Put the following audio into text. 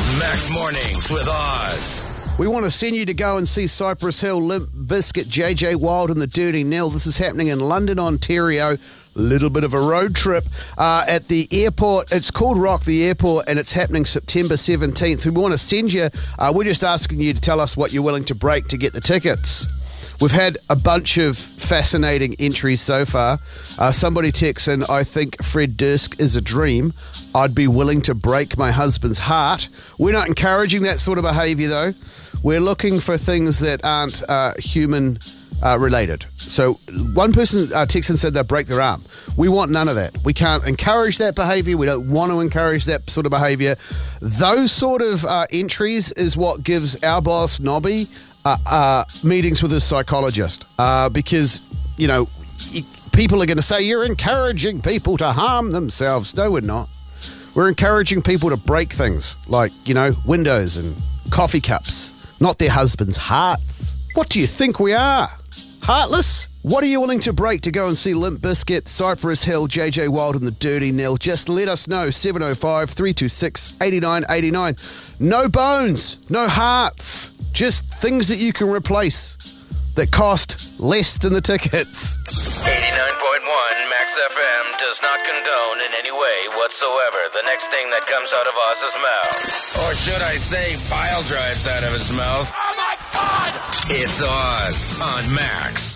Max Mornings with Oz. We want to send you to go and see Cypress Hill, Limp Bizkit, JJ Wild and the Dirty Nil. This is happening in London, Ontario. Little bit of a road trip at the airport. It's called Rock the Airport, and it's happening September 17th. We want to send you. We're just asking you to tell us what you're willing to break to get the tickets. We've had a bunch of fascinating entries so far. Somebody texts in, I think Fred Durst is a dream. I'd be willing to break my husband's heart. We're not encouraging that sort of behaviour, though. We're looking for things that aren't human related. So one person texted and said they'll break their arm. We want none of that. We can't encourage that behaviour. We don't want to encourage that sort of behaviour. Those sort of entries is what gives our boss, Nobby, meetings with his psychologist. Because, you know, people are going to say, you're encouraging people to harm themselves. No, we're not. We're encouraging people to break things like, you know, windows and coffee cups, not their husbands' hearts. What do you think we are? Heartless? What are you willing to break to go and see Limp Bizkit, Cypress Hill, JJ Wild and the Dirty Nil? Just let us know. 705-326-8989. No bones, no hearts, just things that you can replace that cost less than the tickets. 89.1 Max FM does not condone in any way whatsoever the next thing that comes out of Oz's mouth. Or should I say pile drives out of his mouth? Oh my God! It's Oz on Max.